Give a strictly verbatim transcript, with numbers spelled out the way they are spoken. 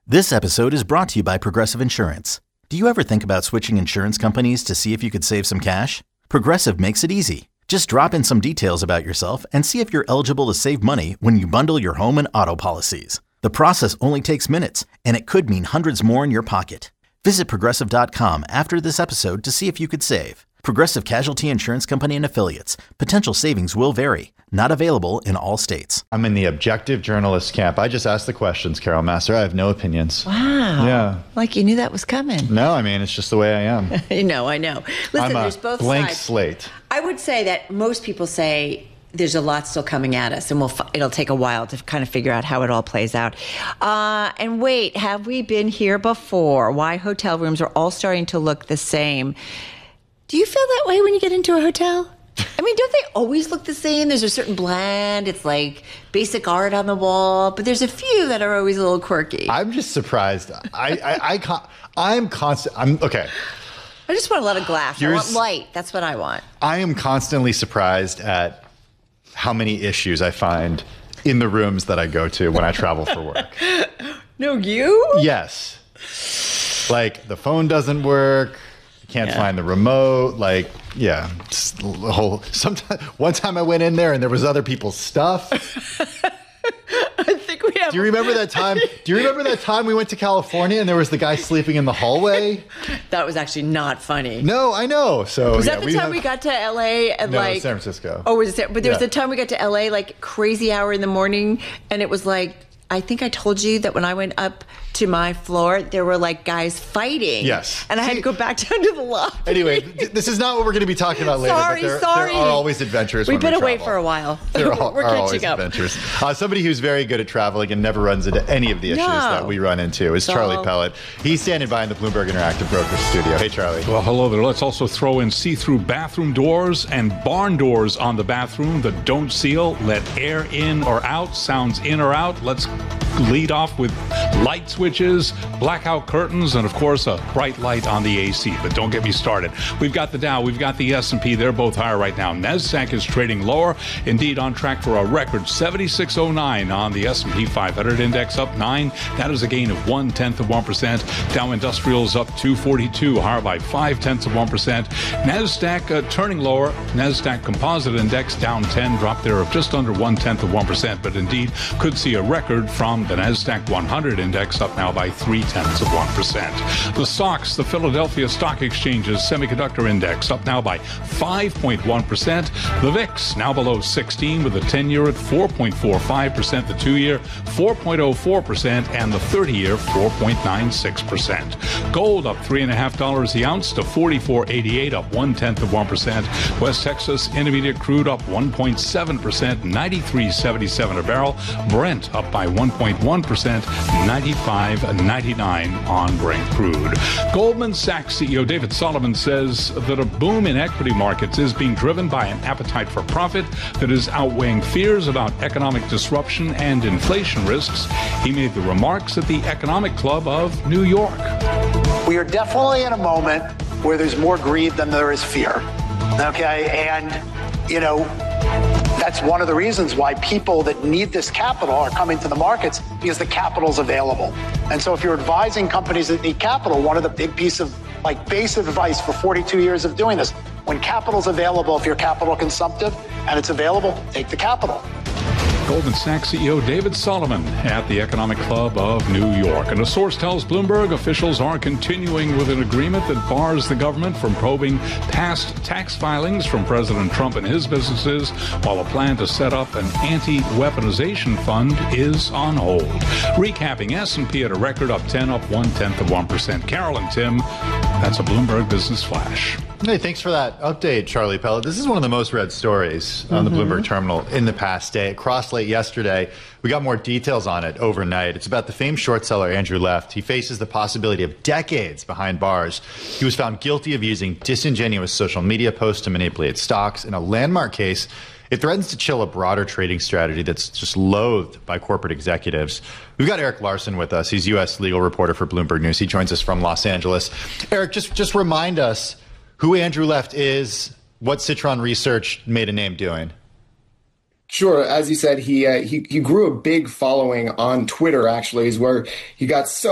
This episode is brought to you by Progressive Insurance. Do you ever think about switching insurance companies to see if you could save some cash? Progressive makes it easy. Just drop in some details about yourself and see if you're eligible to save money when you bundle your home and auto policies. The process only takes minutes, and it could mean hundreds more in your pocket. Visit Progressive dot com after this episode to see if you could save. Progressive Casualty Insurance Company and Affiliates. Potential savings will vary. Not available in all states. I'm in the objective journalist camp. I just asked the questions, Carol Master. I have no opinions. Wow. Yeah. Like you knew that was coming. No, I mean, it's just the way I am. You know, I know. Listen, I'm a there's both blank sides. slate. I would say that most people say there's a lot still coming at us, and we'll f- it'll take a while to kind of figure out how it all plays out. Uh, and wait, have we been here before? Why hotel rooms are all starting to look the same. Do you feel that way when you get into a hotel? I mean, don't they always look the same? There's a certain blend. It's like basic art on the wall, but there's a few that are always a little quirky. I'm just surprised. I, I, I con- I'm constant. I'm okay. I just want a lot of glass. Yours, I want light. That's what I want. I am constantly surprised at how many issues I find in the rooms that I go to when I travel for work. No, you? Yes. Like the phone doesn't work. Can't Yeah. find the remote. Like, yeah, just the whole. Sometimes, one time I went in there and there was other people's stuff. I think we have. Do you remember that time? Do you remember that time we went to California and there was the guy sleeping in the hallway? That was actually not funny. No, I know. So Was yeah, that the we time have, we got to L A and no, like San Francisco? Oh, was it? But there was Yeah. the time we got to L A like crazy hour in the morning, and it was like I think I told you that when I went up to my floor, there were like guys fighting. Yes. And I had See- to go back down to the lobby. Anyway, th- this is not what we're going to be talking about later. Sorry, but there, sorry. there are always adventures. We've when been we away travel. for a while. There are, We're are catching always up. adventures. Uh, somebody who's very good at traveling and never runs into any of the issues No. that we run into is So- Charlie Pellet. He's standing by in the Bloomberg Interactive Brokers studio. Hey, Charlie. Well, hello there. Let's also throw in see-through bathroom doors and barn doors on the bathroom that don't seal, let air in or out, sounds in or out. Let's lead off with light switches, blackout curtains, and of course a bright light on the A C. But don't get me started. We've got the Dow, we've got the S and P. They're both higher right now. NASDAQ is trading lower, indeed on track for a record seventy-six oh nine on the S and P five hundred index, up nine. That is a gain of one tenth of one percent. Dow Industrials up two forty-two, higher by five tenths of one percent. NASDAQ uh, turning lower. NASDAQ Composite Index down ten, drop there of just under one tenth of one percent, but indeed could see a record from the NASDAQ one hundred index, up now by three tenths of one percent. The stocks, the Philadelphia Stock Exchange's semiconductor index, up now by five point one percent. The V I X now below sixteen with the ten-year at four point four five percent, the two-year four point oh four percent, and the thirty-year four point nine six percent. Gold up three and a half dollars the ounce to forty-four eighty-eight, up one tenth of one percent. West Texas Intermediate crude up one point seven percent, ninety-three seventy-seven a barrel. Brent up by one point one percent, ninety-five ninety-nine on Brent crude. Goldman Sachs C E O David Solomon says that a boom in equity markets is being driven by an appetite for profit that is outweighing fears about economic disruption and inflation risks. He made the remarks at the Economic Club of New York. We are definitely in a moment where there's more greed than there is fear. Okay, and you know, that's one of the reasons why people that need this capital are coming to the markets, because the capital's available. And so if you're advising companies that need capital, one of the big piece of like basic advice for forty-two years of doing this, when capital's available, if you're capital consumptive and it's available, take the capital. Goldman Sachs C E O David Solomon at the Economic Club of New York. And a source tells Bloomberg officials are continuing with an agreement that bars the government from probing past tax filings from President Trump and his businesses, while a plan to set up an anti-weaponization fund is on hold. Recapping, S and P at a record, up ten, up one-tenth of one percent. Carol and Tim, that's a Bloomberg Business Flash. Hey, thanks for that update, Charlie Pellet. This is one of the most read stories on the Bloomberg terminal in the past day. It crossed late yesterday. We got more details on it overnight. It's about the famed short seller Andrew Left. He faces the possibility of decades behind bars. He was found guilty of using disingenuous social media posts to manipulate stocks. In a landmark case, it threatens to chill a broader trading strategy that's just loathed by corporate executives. We've got Eric Larson with us. He's U S legal reporter for Bloomberg News. He joins us from Los Angeles. Eric, just, just remind us who Andrew Left is, what Citron Research made a name doing. Sure. As you said, he uh, he he grew a big following on Twitter, actually, is where he got so